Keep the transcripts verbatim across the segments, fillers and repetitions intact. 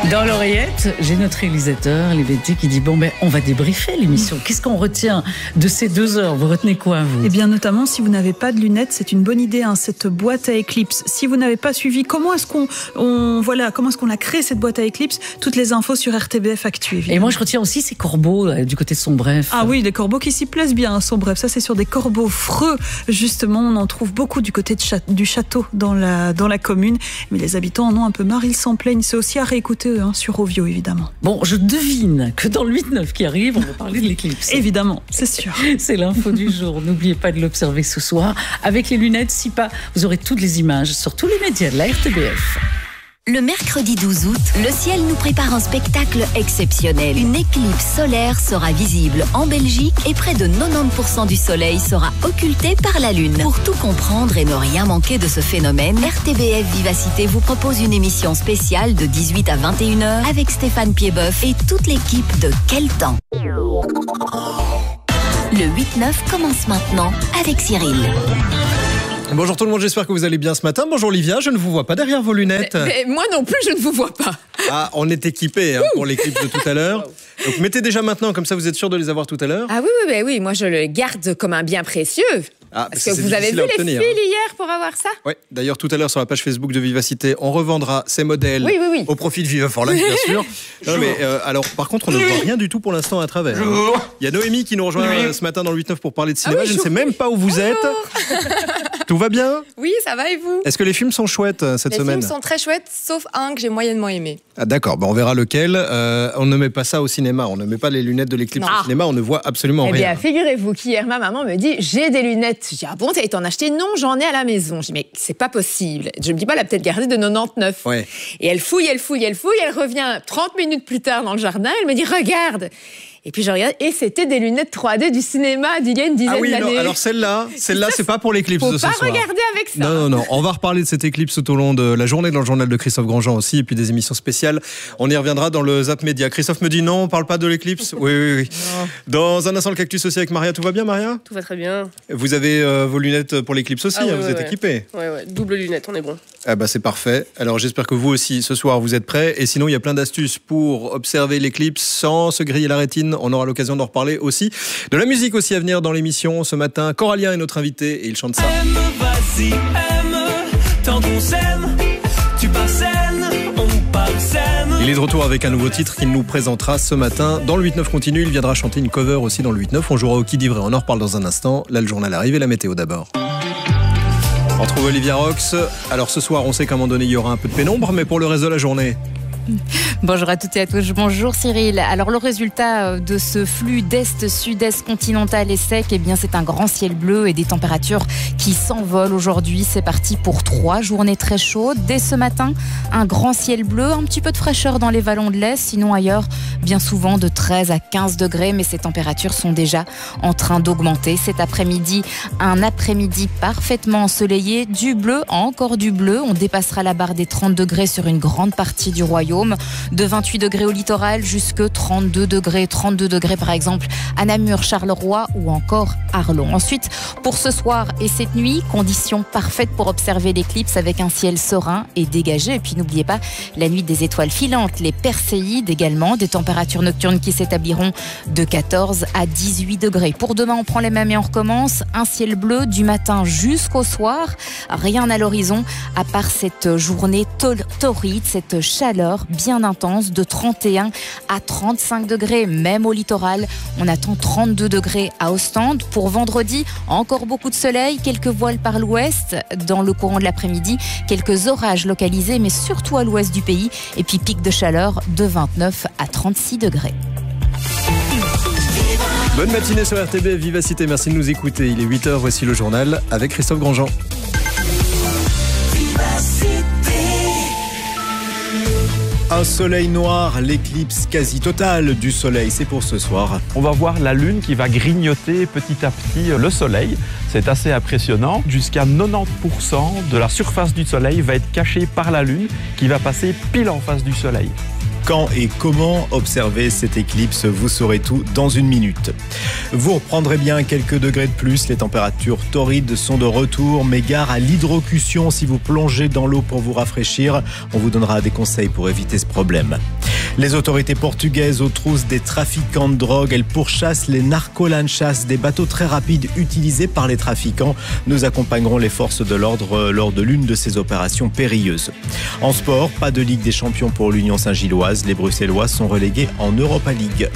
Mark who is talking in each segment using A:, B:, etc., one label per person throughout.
A: Dans l'oreillette, j'ai notre réalisateur, Léveté, qui dit bon ben on va débriefer l'émission. Qu'est-ce qu'on retient de ces deux heures? Vous retenez quoi, vous?
B: Eh bien notamment si vous n'avez pas de lunettes, c'est une bonne idée, hein, cette boîte à éclipse. Si vous n'avez pas suivi comment est-ce qu'on on, voilà comment est-ce qu'on a créé cette boîte à éclipse, toutes les infos sur R T B F Actu. Évidemment.
A: Et moi je retiens aussi ces corbeaux euh, du côté de Sombref.
B: Ah oui, les corbeaux qui s'y plaisent bien, hein, Sombref. Ça c'est sur des corbeaux freux. Justement, on en trouve beaucoup du côté de cha- du château dans la dans la commune. Mais les habitants en ont un peu marre, ils s'en plaignent. C'est aussi à réécouter eux, hein, sur Ovio évidemment.
A: Bon, je devine que dans le huit neuf qui arrive, on va parler de l'éclipse.
B: Évidemment, c'est sûr.
A: C'est l'info du jour. N'oubliez pas de l'observer ce soir. Avec les lunettes, si pas, vous aurez toutes les images sur tous les médias de la R T B F.
C: Le mercredi douze août, le ciel nous prépare un spectacle exceptionnel. Une éclipse solaire sera visible en Belgique et près de quatre-vingt-dix pour cent du soleil sera occulté par la lune. Pour tout comprendre et ne rien manquer de ce phénomène, R T B F Vivacité vous propose une émission spéciale de dix-huit à vingt et une heures avec Stéphane Piedboeuf et toute l'équipe de Quel temps. Le huit neuf commence maintenant avec Cyril.
D: Bonjour tout le monde, j'espère que vous allez bien ce matin. Bonjour Livia, je ne vous vois pas derrière vos lunettes.
E: Mais, mais moi non plus, je ne vous vois pas.
D: Ah, on est équipés hein, pour l'équipe de tout à l'heure. Donc mettez déjà maintenant, comme ça vous êtes sûr de les avoir tout à l'heure.
E: Ah oui, oui, oui, oui, moi je le garde comme un bien précieux.
D: Ah,
E: parce que vous avez vu les fils hier pour avoir ça?
D: Oui, d'ailleurs tout à l'heure sur la page Facebook de Vivacité, on revendra ces modèles
E: oui, oui, oui.
D: au profit de Viva for Life, bien sûr. Non, mais, euh, alors par contre, on ne voit rien du tout pour l'instant à travers. Il y a Noémie qui nous rejoint euh, ce matin dans le huit neuf pour parler de cinéma. Ah oui, je ne sais même pas où vous Bonjour. êtes. Tout va bien?
E: Oui, ça va et vous?
D: Est-ce que les films sont chouettes euh, cette
E: les
D: semaine?
E: Les films sont très chouettes, sauf un que j'ai moyennement aimé.
D: Ah, d'accord, ben, on verra lequel. Euh, on ne met pas ça au cinéma, on ne met pas les lunettes de l'éclipse au cinéma, on ne voit absolument
E: eh
D: rien.
E: Eh bien, figurez-vous qu'hier, ma maman me dit, j'ai des lunettes. Je dis, ah bon, t'as été en acheter? Non, j'en ai à la maison. Je dis, mais c'est pas possible. Je me dis, pas, elle a peut-être gardé de quatre-vingt-dix-neuf.
D: Ouais.
E: Et elle fouille, elle fouille, elle fouille, elle revient trente minutes plus tard dans le jardin, elle me dit, regarde. Et puis je regarde, et c'était des lunettes trois D du cinéma d'il y a une dizaine
D: ah oui,
E: d'années.
D: Non, alors celle-là, celle-là, c'est pas pour l'éclipse de ce soir.
E: Faut pas regarder avec ça.
D: Non, non, non. On va reparler de cette éclipse tout au long de la journée dans le journal de Christophe Grandjean aussi, et puis des émissions spéciales. On y reviendra dans le Zap Média. Christophe me dit non, on parle pas de l'éclipse. Oui, oui, oui. Non. Dans un instant, le cactus aussi avec Maria. Tout va bien, Maria?
F: Tout va très bien.
D: Vous avez euh, vos lunettes pour l'éclipse aussi, ah, ouais, hein, vous ouais, êtes
F: ouais.
D: équipés.
F: Oui, ouais. Double lunette, on est bon.
D: Ah bah c'est parfait. Alors j'espère que vous aussi, ce soir, vous êtes prêts. Et sinon, il y a plein d'astuces pour observer l'éclipse sans se griller la rétine. On aura l'occasion d'en reparler aussi. De la musique aussi à venir dans l'émission ce matin. Coralien est notre invité et il chante ça.
G: Aime, vas-y, aime, tant qu'on s'aime, tu pars saine, on part saine.
D: Il est de retour avec un nouveau titre qu'il nous présentera ce matin. Dans le huit neuf continue, il viendra chanter une cover aussi dans le huit neuf. On jouera au Qui dit vrai, on en reparle dans un instant. Là, le journal arrive et la météo d'abord. On retrouve Olivia Rox. Alors ce soir, on sait qu'à un moment donné, il y aura un peu de pénombre, mais pour le reste de la journée...
H: Bonjour à toutes et à tous, bonjour Cyril. Alors le résultat de ce flux d'est-sud-est continental et sec, eh bien c'est un grand ciel bleu et des températures qui s'envolent aujourd'hui. C'est parti pour trois journées très chaudes. Dès ce matin, un grand ciel bleu, un petit peu de fraîcheur dans les vallons de l'Est, sinon ailleurs, bien souvent de treize à quinze degrés, mais ces températures sont déjà en train d'augmenter. Cet après-midi, un après-midi parfaitement ensoleillé, du bleu, encore du bleu. On dépassera la barre des trente degrés sur une grande partie du royaume. De vingt-huit degrés au littoral jusque trente-deux degrés, trente-deux degrés par exemple à Namur, Charleroi ou encore Arlon. Ensuite, pour ce soir et cette nuit, conditions parfaites pour observer l'éclipse avec un ciel serein et dégagé. Et puis n'oubliez pas la nuit des étoiles filantes, les Perséides également, des températures nocturnes qui s'établiront de quatorze à dix-huit degrés. Pour demain, on prend les mêmes et on recommence. Un ciel bleu du matin jusqu'au soir. Rien à l'horizon à part cette journée torride, cette chaleur bien intense de trente et un à trente-cinq degrés, même au littoral. On attend trente-deux degrés à Ostende. Pour vendredi, encore beaucoup de soleil, quelques voiles par l'ouest. Dans le courant de l'après-midi, quelques orages localisés, mais surtout à l'ouest du pays. Et puis pic de chaleur de vingt-neuf à trente-six degrés.
D: Bonne matinée sur R T B Vivacité, merci de nous écouter. Il est huit heures, voici le journal avec Christophe Grandjean. Un soleil noir, l'éclipse quasi totale du soleil, c'est pour ce soir.
I: On va voir la lune qui va grignoter petit à petit le soleil. C'est assez impressionnant. Jusqu'à quatre-vingt-dix pour cent de la surface du soleil va être cachée par la lune qui va passer pile en face du soleil.
J: Quand et comment observer cette éclipse, vous saurez tout dans une minute. Vous reprendrez bien quelques degrés de plus, les températures torrides sont de retour, mais gare à l'hydrocution si vous plongez dans l'eau pour vous rafraîchir. On vous donnera des conseils pour éviter ce problème. Les autorités portugaises aux trousses des trafiquants de drogue. Elles pourchassent les narcolanchas, des bateaux très rapides utilisés par les trafiquants. Nous accompagnerons les forces de l'ordre lors de l'une de ces opérations périlleuses. En sport, pas de Ligue des Champions pour l'Union Saint-Gilloise. Les Bruxellois sont relégués en Europa League.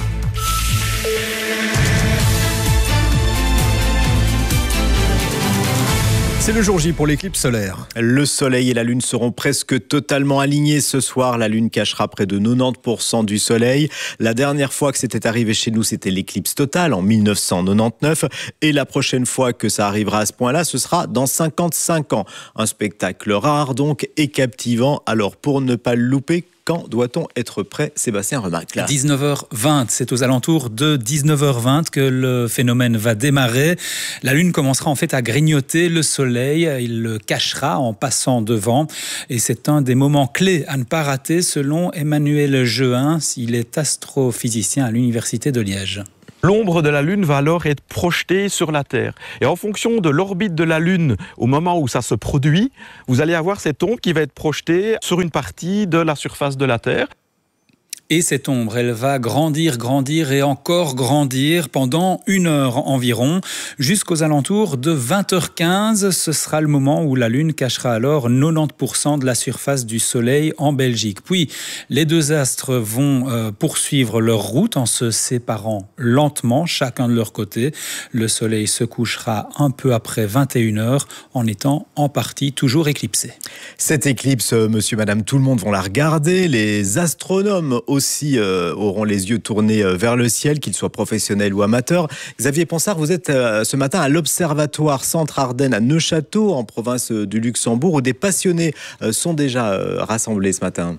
D: C'est le jour J pour l'éclipse solaire.
J: Le soleil et la lune seront presque totalement alignés ce soir. La lune cachera près de quatre-vingt-dix pour cent du soleil. La dernière fois que c'était arrivé chez nous, c'était l'éclipse totale en mille neuf cent quatre-vingt-dix-neuf. Et la prochaine fois que ça arrivera à ce point-là, ce sera dans cinquante-cinq ans. Un spectacle rare donc et captivant. Alors pour ne pas le louper, quand doit-on être prêt, Sébastien Remacle?
K: dix-neuf heures vingt, c'est aux alentours de dix-neuf heures vingt que le phénomène va démarrer. La lune commencera en fait à grignoter le soleil, il le cachera en passant devant et c'est un des moments clés à ne pas rater selon Emmanuel Jehin, il est astrophysicien à l'université de Liège.
I: L'ombre de la Lune va alors être projetée sur la Terre. Et en fonction de l'orbite de la Lune, au moment où ça se produit, vous allez avoir cette ombre qui va être projetée sur une partie de la surface de la Terre.
K: Et cette ombre, elle va grandir, grandir et encore grandir pendant une heure environ, jusqu'aux alentours de vingt heures quinze. Ce sera le moment où la Lune cachera alors quatre-vingt-dix pour cent de la surface du Soleil en Belgique. Puis, les deux astres vont euh, poursuivre leur route en se séparant lentement, chacun de leur côté. Le Soleil se couchera un peu après vingt et une heures, en étant en partie toujours éclipsé.
J: Cette éclipse, monsieur, madame, tout le monde vont la regarder. Les astronomes aussi aussi euh, auront les yeux tournés euh, vers le ciel, qu'ils soient professionnels ou amateurs. Xavier Ponsard, vous êtes euh, ce matin à l'Observatoire Centre Ardennes à Neuchâteau, en province du Luxembourg, où des passionnés euh, sont déjà euh, rassemblés ce matin.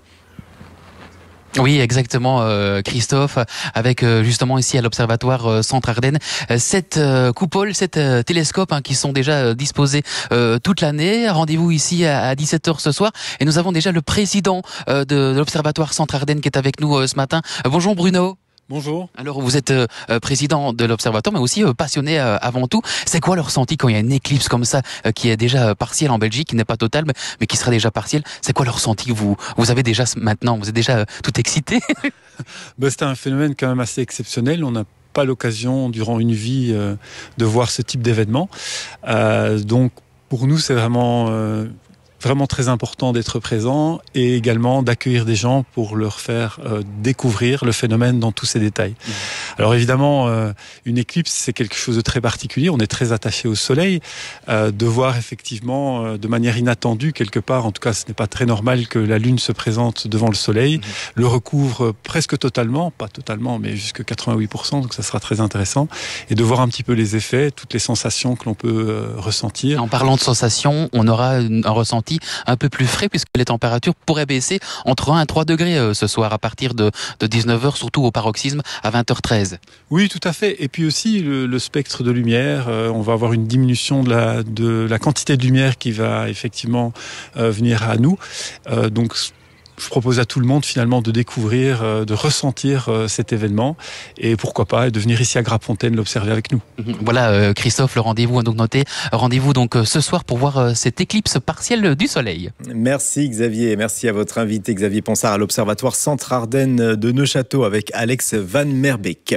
L: Oui, exactement, euh, Christophe, avec euh, justement ici à l'Observatoire euh, Centre Ardennes, euh, sept euh, coupoles, sept euh, télescopes hein, qui sont déjà euh, disposés euh, toute l'année. Rendez-vous ici à, à dix-sept heures ce soir. Et nous avons déjà le président euh, de, de l'Observatoire Centre Ardennes qui est avec nous euh, ce matin. Euh, bonjour Bruno.
M: Bonjour.
L: Alors vous êtes euh, président de l'Observatoire, mais aussi euh, passionné euh, avant tout. C'est quoi le ressenti quand il y a une éclipse comme ça, euh, qui est déjà euh, partielle en Belgique, qui n'est pas totale, mais, mais qui sera déjà partielle? C'est quoi le ressenti que vous, vous avez déjà maintenant? Vous êtes déjà euh, tout excité?
M: Ben, c'est un phénomène quand même assez exceptionnel. On n'a pas l'occasion, durant une vie, euh, de voir ce type d'événement. Euh, donc pour nous, c'est vraiment... Euh, vraiment très important d'être présent et également d'accueillir des gens pour leur faire euh, découvrir le phénomène dans tous ses détails. Mmh. Alors évidemment, euh, une éclipse, c'est quelque chose de très particulier. On est très attaché au soleil. Euh, de voir effectivement euh, de manière inattendue, quelque part, en tout cas, ce n'est pas très normal que la Lune se présente devant le soleil, mmh. le recouvre presque totalement, pas totalement, mais jusqu'à quatre-vingt-huit pour cent, donc ça sera très intéressant. Et de voir un petit peu les effets, toutes les sensations que l'on peut euh, ressentir.
L: En parlant de sensations, on aura un ressenti un peu plus frais puisque les températures pourraient baisser entre un et trois degrés euh, ce soir à partir de, de dix-neuf heures, surtout au paroxysme à vingt heures treize.
M: Oui, tout à fait. Et puis aussi le, le spectre de lumière, euh, on va avoir une diminution de la, de la quantité de lumière qui va effectivement euh, venir à nous. Euh, donc je propose à tout le monde finalement de découvrir, euh, de ressentir euh, cet événement et pourquoi pas de venir ici à Grapfontaine l'observer avec nous.
L: Voilà euh, Christophe, le rendez-vous a donc noté. Rendez-vous donc euh, ce soir pour voir euh, cette éclipse partielle du soleil.
J: Merci Xavier, merci à votre invité Xavier Ponsard à l'Observatoire Centre Ardennes de Neuchâteau avec Alex Van Merbeek.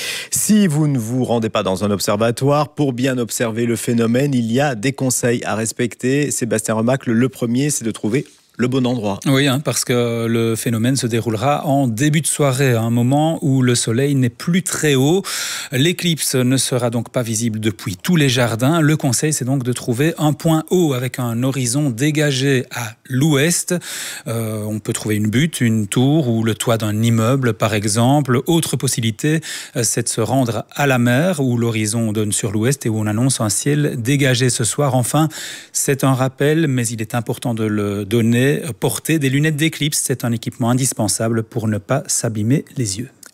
J: Si vous ne vous rendez pas dans un observatoire, pour bien observer le phénomène, il y a des conseils à respecter. Sébastien Remacle, le premier, c'est de trouver le bon endroit.
K: Oui, hein, parce que le phénomène se déroulera en début de soirée, à un moment où le soleil n'est plus très haut. L'éclipse ne sera donc pas visible depuis tous les jardins. Le conseil, c'est donc de trouver un point haut avec un horizon dégagé à l'ouest. Euh, on peut trouver une butte, une tour ou le toit d'un immeuble, par exemple. Autre possibilité, c'est de se rendre à la mer où l'horizon donne sur l'ouest et où on annonce un ciel dégagé ce soir. Enfin, c'est un rappel, mais il est important de le donner. Porter des lunettes d'éclipse, c'est un équipement indispensable pour ne pas s'abîmer les yeux.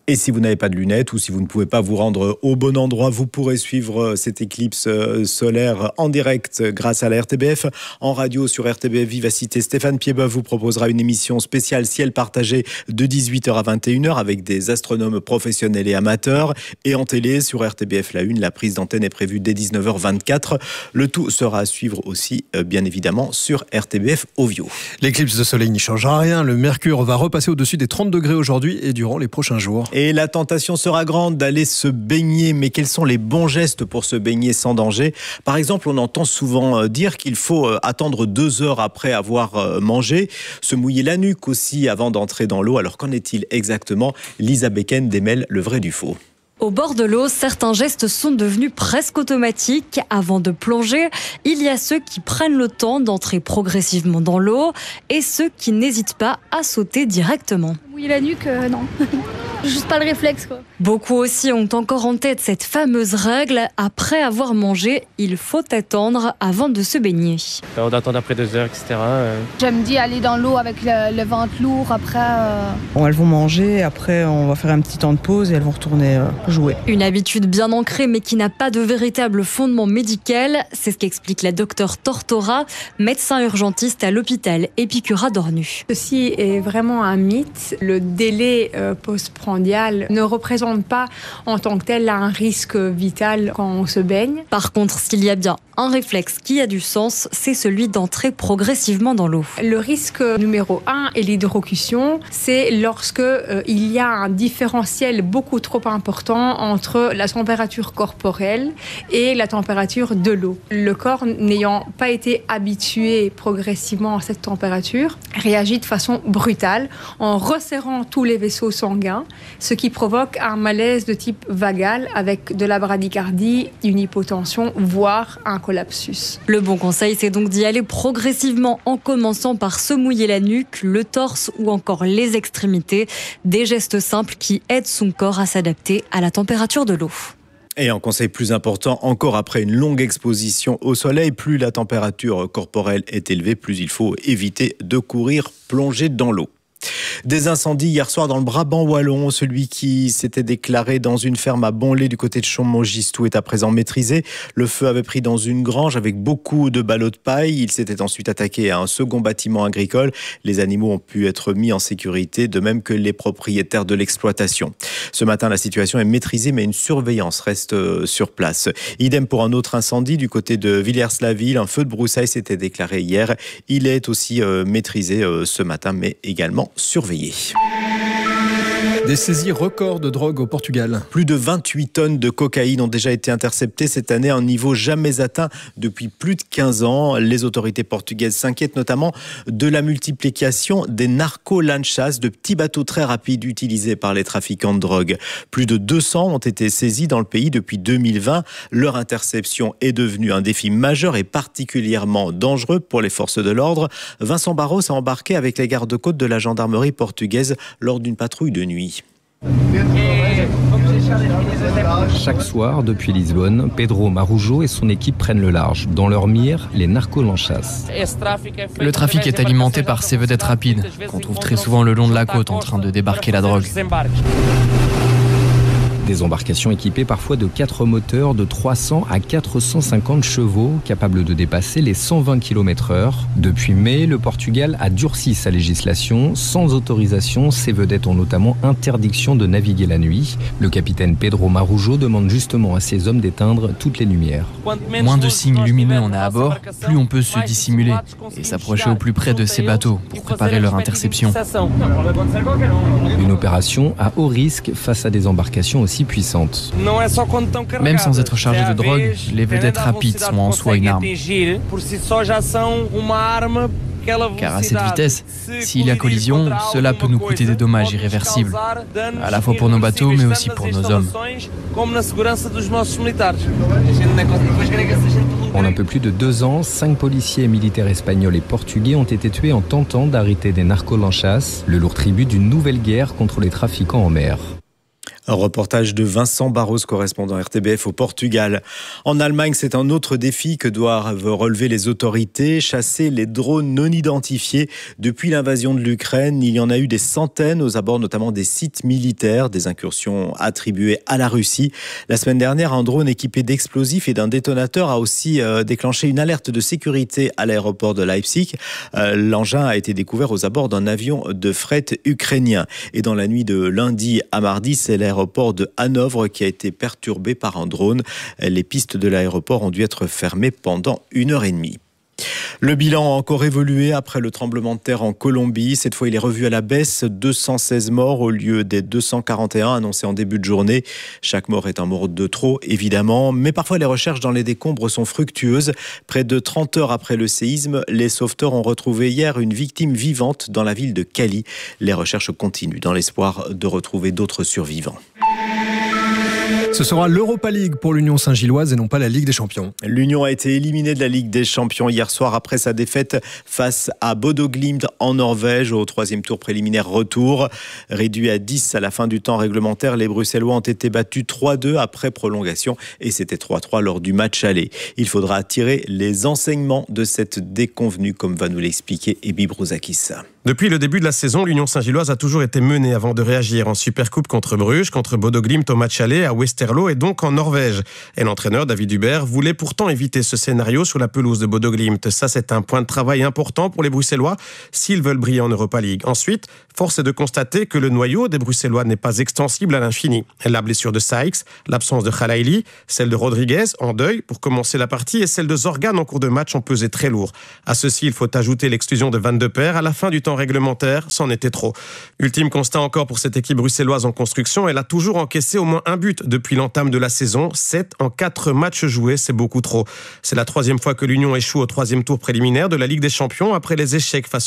J: Et si vous n'avez pas de lunettes ou si vous ne pouvez pas vous rendre au bon endroit, vous pourrez suivre cette éclipse solaire en direct grâce à la R T B F. En radio sur R T B F Vivacité, Stéphane Piedboeuf vous proposera une émission spéciale ciel partagé de dix-huit heures à vingt et une heures avec des astronomes professionnels et amateurs. Et en télé, sur R T B F La Une, la prise d'antenne est prévue dès dix-neuf heures vingt-quatre. Le tout sera à suivre aussi, bien évidemment, sur R T B F Ovio.
D: L'éclipse de soleil n'y changera rien. Le mercure va repasser au-dessus des trente degrés aujourd'hui et durant les prochains jours.
J: Et la tentation sera grande d'aller se baigner. Mais quels sont les bons gestes pour se baigner sans danger ? Par exemple, on entend souvent dire qu'il faut attendre deux heures après avoir mangé, se mouiller la nuque aussi avant d'entrer dans l'eau. Alors qu'en est-il exactement ? Lisa Becken démêle le vrai du faux.
N: Au bord de l'eau, certains gestes sont devenus presque automatiques. Avant de plonger, il y a ceux qui prennent le temps d'entrer progressivement dans l'eau et ceux qui n'hésitent pas à sauter directement.
O: Mouiller la nuque, euh, non. Juste pas le réflexe, quoi.
N: Beaucoup aussi ont encore en tête cette fameuse règle. Après avoir mangé, il faut attendre avant de se baigner.
F: On attend après deux heures, et cetera.
O: J'aime dire aller dans l'eau avec le, le ventre lourd. Après, euh...
P: bon, elles vont manger. Après, on va faire un petit temps de pause et elles vont retourner euh, jouer.
N: Une habitude bien ancrée, mais qui n'a pas de véritable fondement médical. C'est ce qu'explique la docteure Tortora, médecin urgentiste à l'hôpital Épicura d'Ornu.
Q: Ceci est vraiment un mythe. Le délai euh, postprandial ne représente pas en tant que tel un risque vital quand on se baigne.
N: Par contre, s'il y a bien un réflexe qui a du sens, c'est celui d'entrer progressivement dans l'eau.
Q: Le risque numéro un est l'hydrocution. C'est lorsque euh, il y a un différentiel beaucoup trop important entre la température corporelle et la température de l'eau. Le corps, n'ayant pas été habitué progressivement à cette température, réagit de façon brutale en resserrant tous les vaisseaux sanguins, ce qui provoque un malaise de type vagal avec de la bradycardie, une hypotension, voire un collapsus.
N: Le bon conseil, c'est donc d'y aller progressivement en commençant par se mouiller la nuque, le torse ou encore les extrémités. Des gestes simples qui aident son corps à s'adapter à la température de l'eau.
J: Et un conseil plus important, encore après une longue exposition au soleil, plus la température corporelle est élevée, plus il faut éviter de courir plongé dans l'eau. Des incendies hier soir dans le Brabant wallon. Celui qui s'était déclaré dans une ferme à Bonlé du côté de Chaumont-Gistou est à présent maîtrisé. Le feu avait pris dans une grange avec beaucoup de ballots de paille. Il s'était ensuite attaqué à un second bâtiment agricole. Les animaux ont pu être mis en sécurité, de même que les propriétaires de l'exploitation. Ce matin, la situation est maîtrisée, mais une surveillance reste sur place. Idem pour un autre incendie du côté de Villers-la-Ville. Un feu de broussailles s'était déclaré hier. Il est aussi euh, maîtrisé euh, ce matin, mais également surveillé.
D: Des saisies records de drogue au Portugal.
J: Plus de vingt-huit tonnes de cocaïne ont déjà été interceptées cette année, un niveau jamais atteint depuis plus de quinze ans. Les autorités portugaises s'inquiètent notamment de la multiplication des narco-lanchas, de petits bateaux très rapides utilisés par les trafiquants de drogue. Plus de deux cents ont été saisis dans le pays depuis deux mille vingt. Leur interception est devenue un défi majeur et particulièrement dangereux pour les forces de l'ordre. Vincent Barros a embarqué avec les gardes-côtes de la gendarmerie portugaise lors d'une patrouille de nuit.
R: Chaque soir, depuis Lisbonne, Pedro Marujo et son équipe prennent le large. Dans leur mire, les narco-lanchas.
S: Le trafic est alimenté par ces vedettes rapides, qu'on trouve très souvent le long de la côte en train de débarquer la drogue.
R: Des embarcations équipées parfois de quatre moteurs de trois cents à quatre cent cinquante chevaux, capables de dépasser les cent vingt kilomètres heure. Depuis mai, le Portugal a durci sa législation. Sans autorisation, ces vedettes ont notamment interdiction de naviguer la nuit. Le capitaine Pedro Marujo demande justement à ses hommes d'éteindre toutes les lumières.
S: Moins de signes lumineux on a à bord, plus on peut se dissimuler et s'approcher au plus près de ces bateaux pour préparer leur interception.
R: Une opération à haut risque face à des embarcations aussi puissantes.
S: Même sans être chargé de drogue, les vedettes rapides sont en soi une arme. Car à cette vitesse, s'il y a collision, cela peut nous coûter des dommages irréversibles, à la fois pour nos bateaux, mais aussi pour nos hommes.
R: En un peu plus de deux ans, cinq policiers et militaires espagnols et portugais ont été tués en tentant d'arrêter des narco-lanchas, le lourd tribut d'une nouvelle guerre contre les trafiquants en mer.
J: Un reportage de Vincent Barros, correspondant R T B F au Portugal. En Allemagne, c'est un autre défi que doivent relever les autorités, chasser les drones non identifiés. Depuis l'invasion de l'Ukraine, il y en a eu des centaines aux abords notamment des sites militaires, des incursions attribuées à la Russie. La semaine dernière, un drone équipé d'explosifs et d'un détonateur a aussi euh, déclenché une alerte de sécurité à l'aéroport de Leipzig. Euh, l'engin a été découvert aux abords d'un avion de fret ukrainien. Et dans la nuit de lundi à mardi, c'est l'aéroport L'aéroport de Hanovre qui a été perturbé par un drone. Les pistes de l'aéroport ont dû être fermées pendant une heure et demie. Le bilan a encore évolué après le tremblement de terre en Colombie. Cette fois, il est revu à la baisse. deux cent seize morts au lieu des deux cent quarante et un annoncés en début de journée. Chaque mort est un mort de trop, évidemment. Mais parfois, les recherches dans les décombres sont fructueuses. Près de trente heures après le séisme, les sauveteurs ont retrouvé hier une victime vivante dans la ville de Cali. Les recherches continuent dans l'espoir de retrouver d'autres survivants.
D: Ce sera l'Europa League pour l'Union Saint-Gilloise et non pas la Ligue des Champions.
J: L'Union a été éliminée de la Ligue des Champions hier soir après sa défaite face à Bodo Glimt en Norvège au troisième tour préliminaire retour. Réduit à dix à la fin du temps réglementaire, les Bruxellois ont été battus trois deux après prolongation et c'était trois trois lors du match aller. Il faudra tirer les enseignements de cette déconvenue, comme va nous l'expliquer Ebi Brouzakis.
T: Depuis le début de la saison, l'Union Saint-Gilloise a toujours été menée avant de réagir en Supercoupe contre Bruges, contre Bodo Glimt au match aller à Westerlo et donc en Norvège. Et l'entraîneur David Hubert voulait pourtant éviter ce scénario sur la pelouse de Bodo Glimt. Ça, c'est un point de travail important pour les Bruxellois s'ils veulent briller en Europa League. Ensuite, force est de constater que le noyau des Bruxellois n'est pas extensible à l'infini. La blessure de Sykes, l'absence de Khalaili, celle de Rodriguez en deuil pour commencer la partie et celle de Zorgan en cours de match ont pesé très lourd. À ceci, il faut ajouter l'exclusion de Van de Perre à la fin du temps réglementaire, c'en était trop. Ultime constat encore pour cette équipe bruxelloise en construction, elle a toujours encaissé au moins un but depuis l'entame de la saison, sept en quatre matchs joués, c'est beaucoup trop. C'est la troisième fois que l'Union échoue au troisième tour préliminaire de la Ligue des Champions après les échecs face